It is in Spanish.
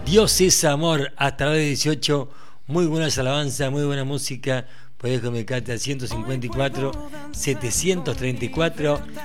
Dios es amor a través de 18. Muy buenas alabanzas, muy buena música. Podés comunicarte al 154 734